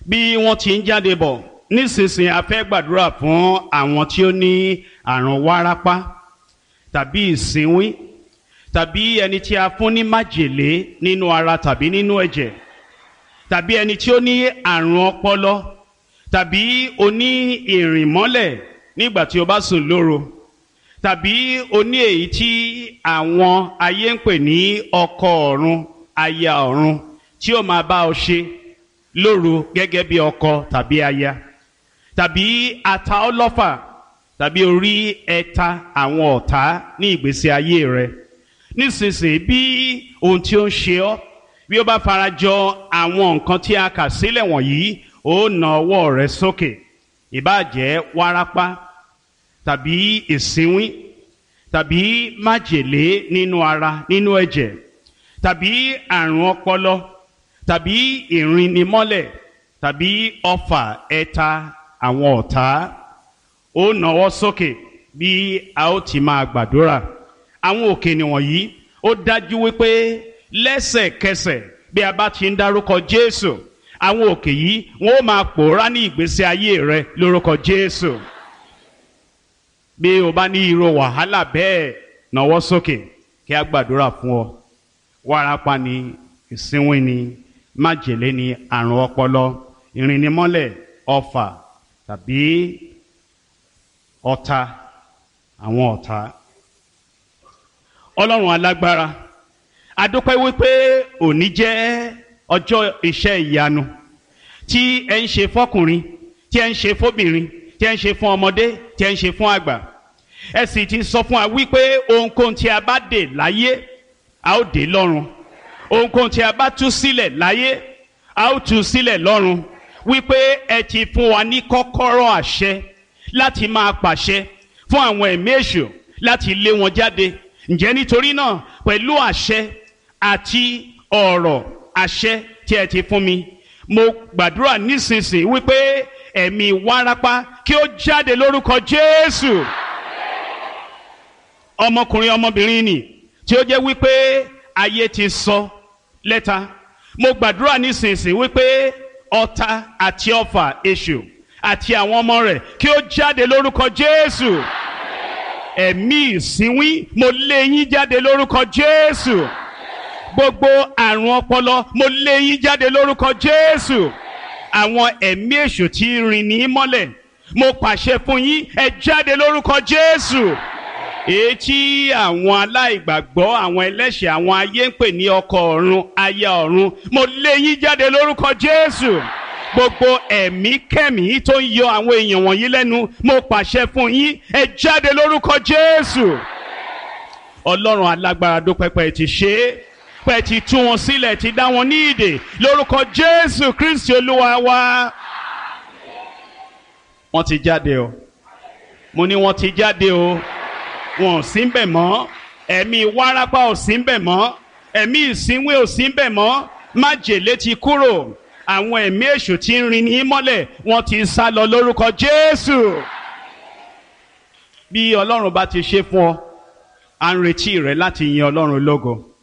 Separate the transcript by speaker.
Speaker 1: bí wọ́n ti ń jáde bọ̀ nísinsìnyí a fẹ́ gbàdúrà fún àwọn tí ó ní àrùn wárápá tàbí ìsínwín tàbí ẹni tí a fún ní májèlé nínú ara tàbí nínú ẹ̀jẹ̀ tàbí ẹni tí ó ní àrùn ọpọlọ tàbí oní ìrìnmọ́lẹ̀ nígbà tí o bá sùn lóru tàbí oní èyí tí àwọn ayé ń pè ní ọkọ ọ̀run aya ọ̀run tí ó máa bá ọ ṣe lóru gẹ́gẹ́ bí ọkọ tàbí aya tàbí ata ọlọ́fà tàbí orí ẹ̀ta àwọn ọ̀tá ní ìgbésí ayé rẹ nísinsìnyí bí ohun tí ó ń ṣe ọ́ bí ó bá farajọ àwọn nǹkan tí a kà sílẹ̀ wọ̀nyí ó na ọwọ́ rẹ sókè ìbáà jẹ́ wárápá tàbí ìsínwín tàbí májèlé nínú ara nínú ẹ̀jẹ̀ tàbí àrùn ọpọlọ tàbí ìrìnnimọ́lẹ̀ tàbí ọfà ẹ̀ta àwọn ọ̀tá ó nawọ́ sókè bí a ó ti máa gbàdúrà àwọn òkè nìwọ̀nyí ó dájú wípé lẹ́sẹ̀kẹsẹ̀ bí a bá ti ń dárúkọ Jésù àwọn òkè yìí wọ́n ó máa pòórá ní ìgbésí ayé rẹ lórúkọ Jésù bí o bá ní irú wàhálà bẹ́ẹ̀ nawọ́ sókè kí a gbàdúrà fún ọ wárápá ni ìsínwín ni májèlé ni àrùn ọpọlọ ìrìnnimọ́lẹ̀ ọfà tàbí ọ̀tá àwọn ọ̀tá. Ọlọ́run alágbára a dúpẹ́ wípé òní jẹ́ ọjọ́ iṣẹ́ ìyanu tí ẹ ń ṣe fọ́kùnrin tí ẹ ń ṣe fóbìnrin tí ẹ ń ṣe fún ọmọdé tí ẹ ń ṣe fún àgbà ẹ sì ti sọ fún wa wípé ohunkóhun tí a bá dè láyé a ó dè lọ́run ohunkóhun tí a bá tú sílẹ̀ láyé a ó tú sílẹ̀ lọ́run wípé ẹ ti fún wa ní kọ́kọ́rọ́ àṣẹ láti máa pàṣẹ fún àwọn ẹ̀mí èṣù láti lé wọn jáde ǹjẹ́ nítorí náà pẹ̀lú àṣẹ àti ọ̀rọ̀ àṣẹ tí ẹ ti fún mi mo gbàdúrà nísinsìnyí wípé ẹ̀mí wárápá kí ó jáde lórúkọ Jésù ọmọkùnrin ọmọbìnrin nì tí ó jẹ́ wípé ayé ti sọ lẹ́ta mo gbàdúrà nísinsìnyí wípé ọ̀tá àti ọfà èṣù àti àwọn ọmọ rẹ̀ kí ó jáde lórúkọ Jésù ẹ̀mí ìsínwín mo lé yín jáde lórúkọ Jésù gbogbo àrùn ọpọlọ mo lé yín jáde lórúkọ Jésù àwọn ẹ̀mí èṣù tí rìn ní mọ́lẹ̀ mo pàṣẹ fún yín ẹ jáde lórúkọ Jésù èyí tí àwọn aláìgbàgbọ́ àwọn ẹlẹ́ṣẹ̀ àwọn ayé ń pè ní ọkọ ọ̀run aya ọ̀run mo lé yín jáde lórúkọ Jésù gbogbo ẹ̀mí kẹ́mí tó ń yọ àwọn èèyàn wọ̀nyí lẹ́nu mo pàṣẹ fún yín ẹ jáde lórúkọ Jésù Ọlọ́run alágbára dúpẹ́ pé ti ṣe é pé ti tú wọn sílẹ̀ ti dá wọn ní ìdè lórúkọ Jésù Kristi Olúwa wa wọ́n ti jáde o mo ní wọ́n ti jáde o wọn ò sí ń bẹ̀ mọ́ ẹ̀mí wárápá ò sí ń bẹ̀ mọ́ ẹ̀mí ìsínwín ò sí ń bẹ̀ mọ́ májèlé ti kúrò àwọn ẹ̀mí èṣù tí ń rin ní mọ́lẹ̀ wọ́n ti sá lọ lórúkọ Jésù bí Ọlọ́run bá ti ṣe fún ọ à ń retí rẹ láti yin Ọlọ́run lógo.